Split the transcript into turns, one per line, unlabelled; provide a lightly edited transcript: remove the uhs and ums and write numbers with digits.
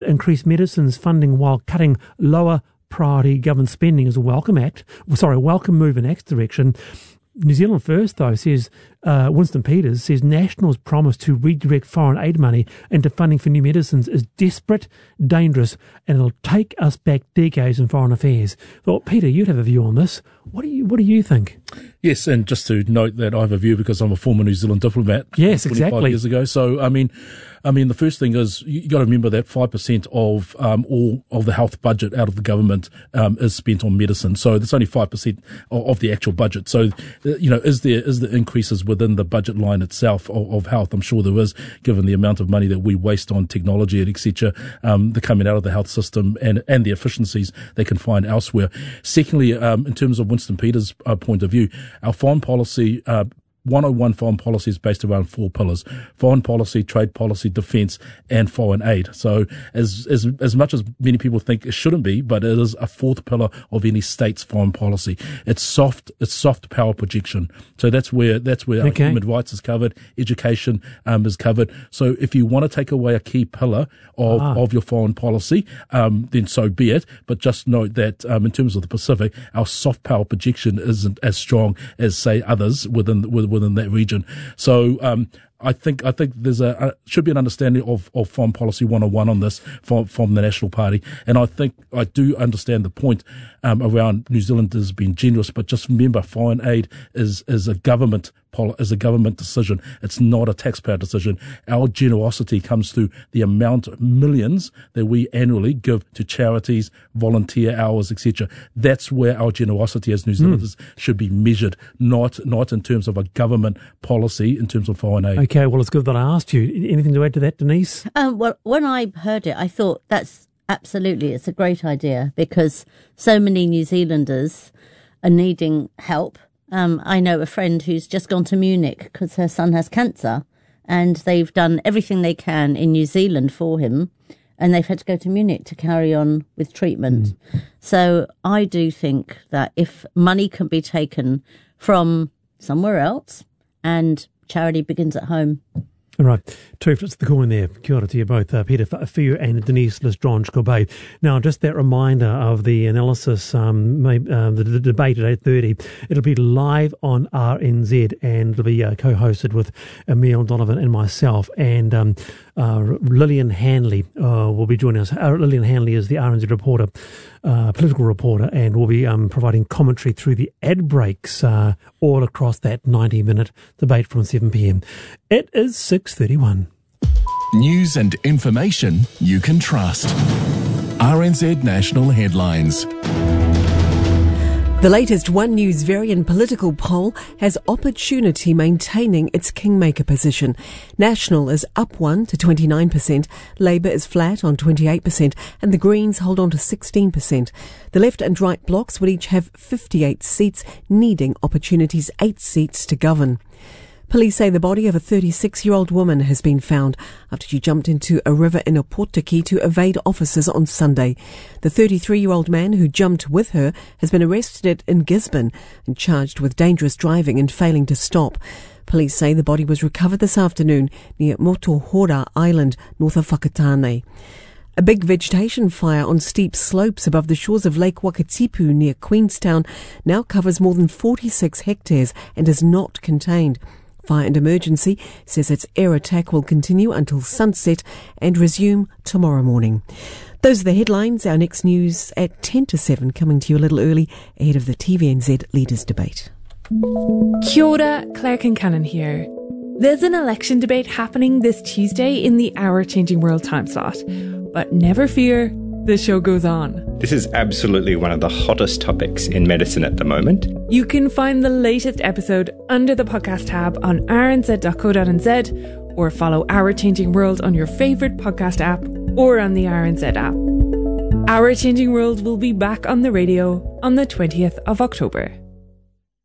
increase medicines funding while cutting lower priority government spending is a welcome move in Act's direction. New Zealand First, though, says Winston Peters says National's promise to redirect foreign aid money into funding for new medicines is desperate, dangerous, and it'll take us back decades in foreign affairs. Well, Peter, you'd have a view on this. What do you think?
Yes, and just to note that I have a view because I'm a former New Zealand diplomat.
Yes,
25
exactly.
years ago. So, I mean, the first thing is you got to remember that 5% of all of the health budget out of the government is spent on medicine. So that's only 5% of the actual budget. So, is the increases within the budget line itself of health? I'm sure there is, given the amount of money that we waste on technology and etc. The coming out of the health system and the efficiencies they can find elsewhere. Secondly, in terms of Winston Peters' point of view, our foreign policy, 101 foreign policy is based around 4 pillars: foreign policy, trade policy, defence, and foreign aid. So as much as many people think it shouldn't be, but it is a 4th pillar of any state's foreign policy. It's soft power projection. So that's where our human rights is covered, education is covered. So if you want to take away a key pillar of your foreign policy, then so be it. But just note that in terms of the Pacific, our soft power projection isn't as strong as, say, others within that region. So I think there's should be an understanding of foreign policy 101 on this from the National Party, and I think I do understand the point around New Zealanders being generous, but just remember, foreign aid is a government decision. It's not a taxpayer decision. Our generosity comes through the amount of millions that we annually give to charities, volunteer hours, etc. That's where our generosity as New Zealanders should be measured, not in terms of a government policy in terms of foreign aid.
Okay, well, it's good that I asked you. Anything to add to that, Denise?
Well, when I heard it, I thought it's a great idea because so many New Zealanders are needing help. I know a friend who's just gone to Munich because her son has cancer, and they've done everything they can in New Zealand for him, and they've had to go to Munich to carry on with treatment. So I do think that if money can be taken from somewhere else, and charity begins at home.
All right. Terrific. That's the call in there. Kia ora to you both, Peter Whaafiu and Denise Lestrange-Corbet. Now, just that reminder of the analysis, the debate at 8:30. It'll be live on RNZ, and it'll be co-hosted with Emile Donovan and myself. And Lillian Hanley will be joining us. Lillian Hanley is the RNZ reporter, political reporter, and will be providing commentary through the ad breaks all across that 90-minute debate from 7 p.m. It is 6:31.
News and information you can trust. RNZ National Headlines.
The latest One News Varian political poll has Opportunity maintaining its kingmaker position. National is up 1 to 29%, Labour is flat on 28%, and the Greens hold on to 16%. The left and right blocs would each have 58 seats, needing Opportunity's 8 seats to govern. Police say the body of a 36-year-old woman has been found after she jumped into a river in Opotiki to evade officers on Sunday. The 33-year-old man who jumped with her has been arrested in Gisborne and charged with dangerous driving and failing to stop. Police say the body was recovered this afternoon near Motohora Island, north of Whakatane. A big vegetation fire on steep slopes above the shores of Lake Wakatipu near Queenstown now covers more than 46 hectares and is not contained. Fire and Emergency says its air attack will continue until sunset and resume tomorrow morning. Those are the headlines. Our next news at 10 to 7, coming to you a little early ahead of the TVNZ Leaders Debate.
Kia ora, Claire Kincannon here. There's an election debate happening this Tuesday in the Our Changing World time slot. But never fear, the show goes on.
This is absolutely one of the hottest topics in medicine at the moment.
You can find the latest episode under the podcast tab on rnz.co.nz or follow Our Changing World on your favourite podcast app or on the RNZ app. Our Changing World will be back on the radio on the 20th of October.